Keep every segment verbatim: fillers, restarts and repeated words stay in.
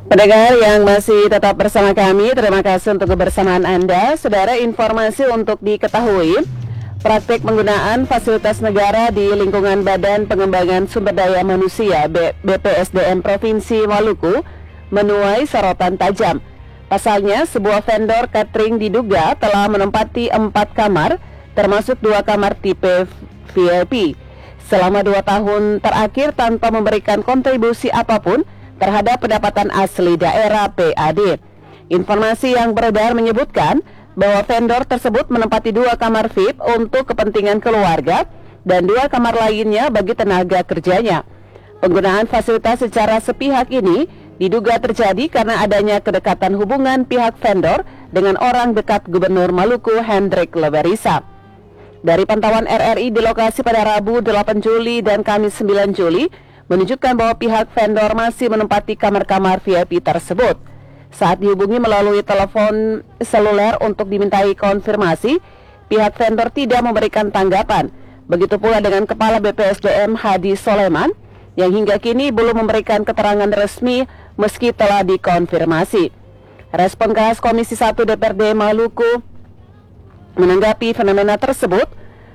Pendengar yang masih tetap bersama kami, terima kasih untuk kebersamaan Anda. Saudara, informasi untuk diketahui, praktik penggunaan fasilitas negara di lingkungan Badan Pengembangan Sumber Daya Manusia B P S D M Provinsi Maluku menuai sorotan tajam. Pasalnya, sebuah vendor catering diduga telah menempati empat kamar, termasuk dua kamar tipe V I P, selama dua tahun terakhir tanpa memberikan kontribusi apapun terhadap pendapatan asli daerah P A D. Informasi yang beredar menyebutkan bahwa vendor tersebut menempati dua kamar V I P untuk kepentingan keluarga dan dua kamar lainnya bagi tenaga kerjanya. Penggunaan fasilitas secara sepihak ini diduga terjadi karena adanya kedekatan hubungan pihak vendor dengan orang dekat Gubernur Maluku Hendrik Lewerisa. Dari pantauan R R I di lokasi pada Rabu delapan Juli dan Kamis sembilan Juli, menunjukkan bahwa pihak vendor masih menempati kamar-kamar V I P tersebut. Saat dihubungi melalui telepon seluler untuk dimintai konfirmasi, pihak vendor tidak memberikan tanggapan. Begitu pula dengan Kepala B P S D M Hadi Soleman, yang hingga kini belum memberikan keterangan resmi meski telah dikonfirmasi. Respon keras Komisi satu D P R D Maluku menanggapi fenomena tersebut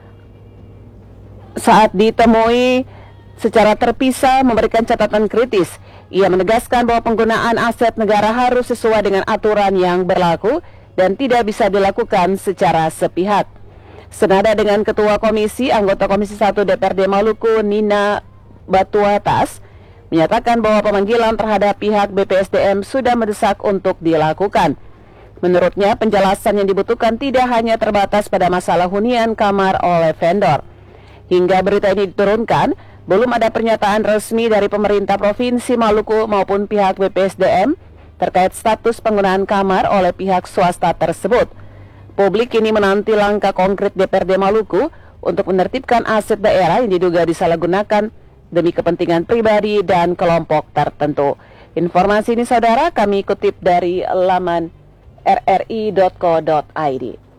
saat ditemui secara terpisah memberikan catatan kritis. Ia menegaskan bahwa penggunaan aset negara harus sesuai dengan aturan yang berlaku dan tidak bisa dilakukan secara sepihak. Senada dengan Ketua Komisi, anggota Komisi satu D P R D Maluku Nina Batuatas menyatakan bahwa pemanggilan terhadap pihak B P S D M sudah mendesak untuk dilakukan. Menurutnya, penjelasan yang dibutuhkan tidak hanya terbatas pada masalah hunian kamar oleh vendor. Hingga berita ini diturunkan, belum ada pernyataan resmi dari pemerintah Provinsi Maluku maupun pihak B P S D M terkait status penggunaan kamar oleh pihak swasta tersebut. Publik kini menanti langkah konkret D P R D Maluku untuk menertibkan aset daerah yang diduga disalahgunakan demi kepentingan pribadi dan kelompok tertentu. Informasi ini saudara kami kutip dari laman r r i dot co dot i d.